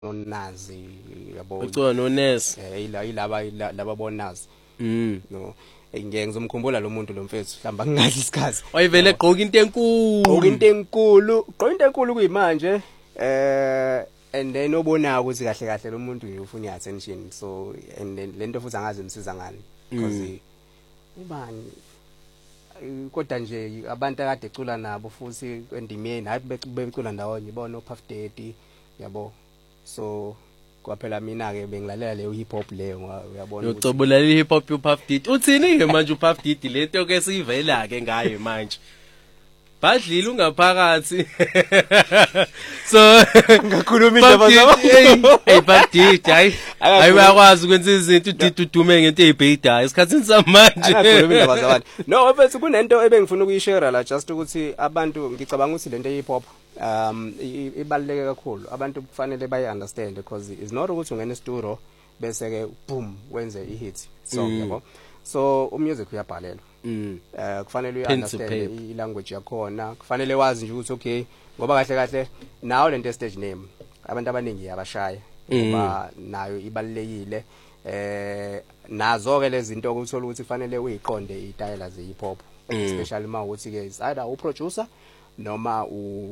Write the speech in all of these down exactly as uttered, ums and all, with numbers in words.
nonazi yabo ucwa nonesi eh ila ilaba laba bonazi mm no ngeke ngizomkhumbula lo muntu lo mfethu hlamba ngingathi isikhazi wayivele egqoka into enkulu gqoka into enkulu gqoka into enkulu kuyimanje eh and then obona ukuthi kahle kahle lo muntu ufuna attention so and then lento futhi angazi imsiza ngani because ubani kodwa nje abantu akade ecula nabo futhi endimeni hayi becula ndawonye ibona uPuff Daddy yabo so kwaphela mina ke bengilalela leyo hip hop leyo uyabona ukuthi ucobula le hip hop uPuff Daddy uthini ke manje uPuff Daddy lento ke sivela ke ngaye manje badlile ungaphakathi so ngakhuluma indaba zabo hey Puff Daddy hayi hayi bayakwazi ukwenza izinto uDidi udume ngento ezibhedayo isikhathini samanje ngakhuluma indaba zabantu no mfethu kunento ebengifuna ukuyishare la just ukuthi abantu ngicabanga ukuthi lento hip hop um ibaluleke kakhulu abantu kufanele bayi understand because it's not ukuthi ungena e-studio bese ke boom wenze i-hit so yabo so umusic uyabhalelwa mm eh kufanele uyi understand i-language yakhona kufanele wazi nje ukuthi okay ngoba kahle kahle nawo lento stage name abantu abaningi yabashaya ngoba nayo ibalekile eh nazo ke lezi zinto ukuthola ukuthi kufanele uyiqonde itayela ze hip hop especially uma ukuthi ke either u producer noma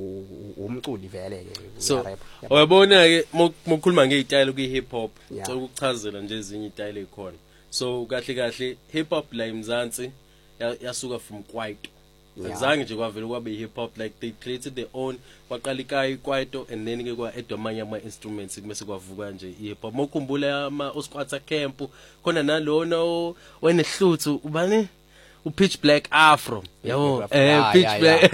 umculi vele ke so uyabona ke mokukhuluma ngeitayela ku hip hop so ukuchazela nje ezinye itayela ezikhona so kahle kahle hip hop la eMzansi yasuka from kwaito azange nje kwavela kwabe hip hop like they created their own kwaqala ikai kwaito and then ke kwa edomanya ama instruments kumase kwavuka nje hip hop mokhumbula ama Osquatter Camp khona nalona wenehluthu ubani uPitch Black Afro yabo eh Pitch Black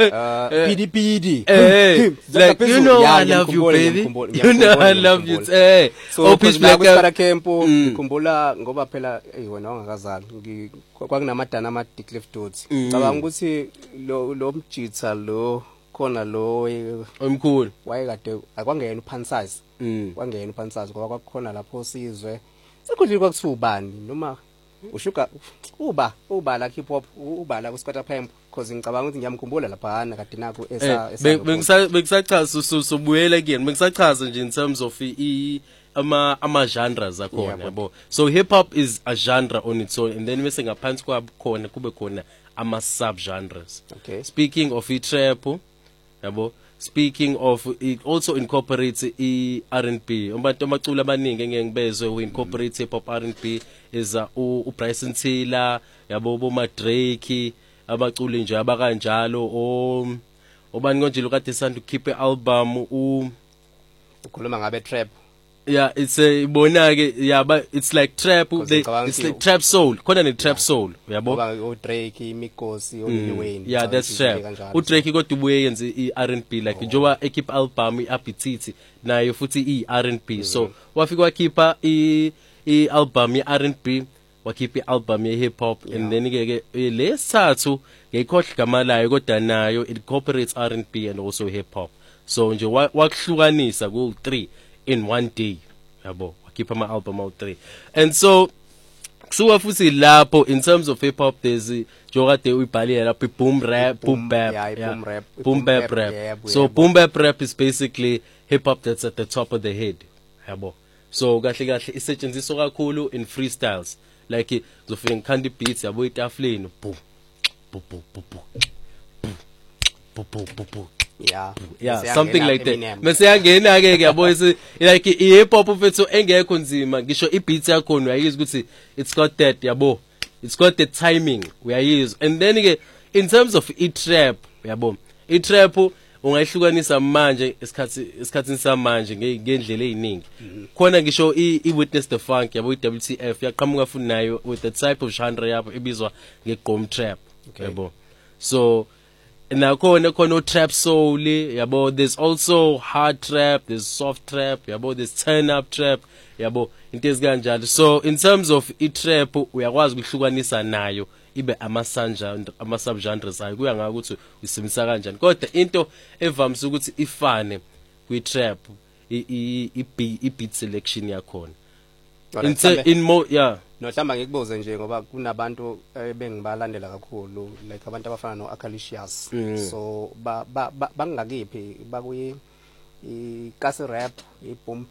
P D P D eh like you know I love you baby you know I love you eh so Pitch Black Osquatter Camp ngikhumbula ngoba phela hey wena ongakazali kwakunamadana ama Dickliff Dots cabanga ukuthi lo lo mjitha lo khona lo omkhulu wayekade akwangena uPansize kwangena uPansize ngoba kwakukhona lapho sizwe sekudlile kwakuthiwa ubani noma ushuka uba uba la hip hop uba la kuSquatter Camp because ngicabanga ukuthi ngiyamkhumbula lapha na kade naku esa esa bengisachaza sobuyela again bengisachaza nje in terms of i ama ama genres akhona yabo so hip hop is a genre on its own and then bese ngaphansi kwakhona kube khona ama sub genres okay speaking of i trap yabo speaking of it also incorporates i R and B abantu amacula abaningi engeke ngibezwe we incorporate hip hop R and B is u Bryson Tiller yabo bo ma Drake abaculi nje abakanjalo o obani konje lokade sanda ukhiphe album u ukhuluma ngabe trap yeah it's a ibona ke yeah but it's like trap they, it's like trap soul khona ne trap soul yabo o Drake Mikosi o Lil Wayne yeah that's trap u Drake kodwa ubuye yenze i R and B like njoba ekeep album i Appetite nayo futhi i R and B so wafika wakhipha i i album i R and B wakhipha album ye hip hop and then ke lesathu ngekhohle gama layo kodwa nayo it incorporates R and B and also hip hop so nje wakuhlukanisa ku three in one day yabo wakhipha ama album awu three and so kusuka futhi lapho in terms of hip hop there's jokade uyibhalile lapho boom rap boom bap boom rap boom bap rap so boom bap rap is basically hip hop that's at the top of the head yabo so kahle kahle isetshenziswa kakhulu in freestyles like zofika ngikhanda beats yabo itafuleni boom boom boom boom boom boom boom yeah yeah something like that mase yangena ke yabo like i hip hop mfethu engekho nzima ngisho i beat yakho uyayiza ukuthi it's got that yabo it's got the timing uyayiza and then ke in terms of i trap yabo i trap ungayihlukanisa manje isikhathi isikhathini samanje ngendlela eziningi khona ngisho i Witness the Funk yabo i W T F yaqhamuka futhi nayo with the type of genre yabo ebizwa ngegqom trap yabo so nakhona khona trap soul yabo there's also hard trap there's soft trap yabo there's turn up trap yabo into ezikanjalo so in terms of i trap uyakwazi ukuhlukanisa nayo ibe ama sanja ama sub genres ayi kuya ngaka ukuthi usimisa kanjani kodwa into evamise ukuthi ifane kwi trap i i beat selection yakhona in more yeah no hlamba ngikubuze nje ngoba kunabantu ebengibalandela kakhulu like abantu abafana no Akalicious so ba bangakiphi bakuyi i castle rap, i boom